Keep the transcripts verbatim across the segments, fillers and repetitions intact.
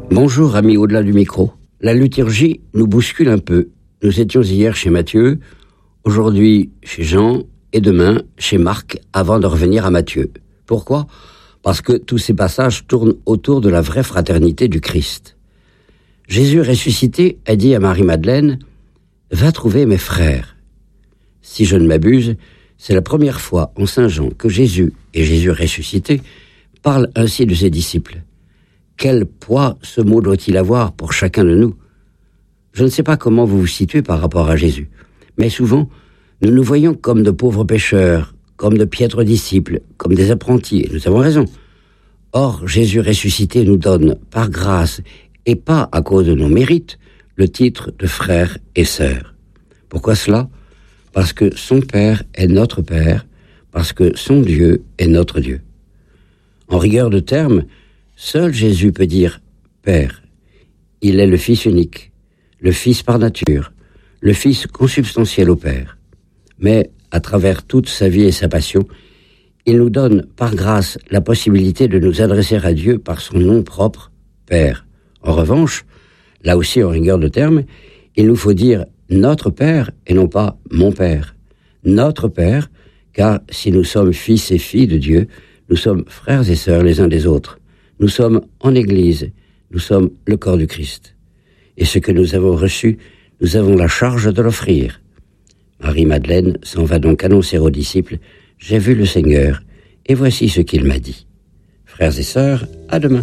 Bonjour amis au-delà du micro. La liturgie nous bouscule un peu. Nous étions hier chez Matthieu, aujourd'hui chez Jean et demain chez Marc avant de revenir à Matthieu. Pourquoi ? Parce que tous ces passages tournent autour de la vraie fraternité du Christ. Jésus ressuscité a dit à Marie-Madeleine « Va trouver mes frères ». Si je ne m'abuse, c'est la première fois en Saint Jean que Jésus et Jésus ressuscité parlent ainsi de ses disciples. Quel poids ce mot doit-il avoir pour chacun de nous ? Je ne sais pas comment vous vous situez par rapport à Jésus, mais souvent, nous nous voyons comme de pauvres pécheurs, comme de piètres disciples, comme des apprentis, et nous avons raison. Or, Jésus ressuscité nous donne, par grâce, et pas à cause de nos mérites, le titre de frère et sœur. Pourquoi cela ? Parce que son Père est notre Père, parce que son Dieu est notre Dieu. En rigueur de termes, seul Jésus peut dire « Père ». Il est le Fils unique, le Fils par nature, le Fils consubstantiel au Père. Mais, à travers toute sa vie et sa passion, il nous donne, par grâce, la possibilité de nous adresser à Dieu par son nom propre, Père. En revanche, là aussi en rigueur de termes, il nous faut dire « notre Père » et non pas « mon Père ». Notre Père, car si nous sommes fils et filles de Dieu, nous sommes frères et sœurs les uns des autres. Nous sommes en Église, nous sommes le corps du Christ. Et ce que nous avons reçu, nous avons la charge de l'offrir. Marie-Madeleine s'en va donc annoncer aux disciples « J'ai vu le Seigneur, et voici ce qu'il m'a dit ». Frères et sœurs, à demain.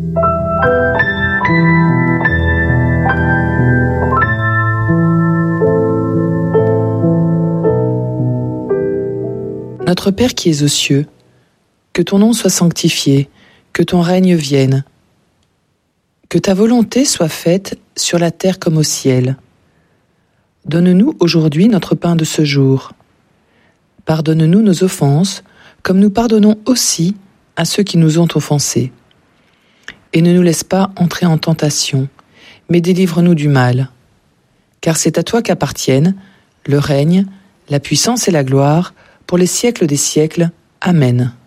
Notre Père qui es aux cieux, que ton nom soit sanctifié, que ton règne vienne, que ta volonté soit faite sur la terre comme au ciel. Donne-nous aujourd'hui notre pain de ce jour. Pardonne-nous nos offenses, comme nous pardonnons aussi à ceux qui nous ont offensés. Et ne nous laisse pas entrer en tentation, mais délivre-nous du mal. Car c'est à toi qu'appartiennent le règne, la puissance et la gloire, pour les siècles des siècles. Amen.